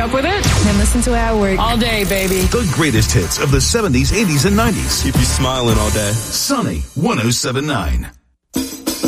up with it and listen to it at work all day, baby. The greatest hits of the 70s, 80s, and 90s. Keep you smiling all day. Sunny 107.9.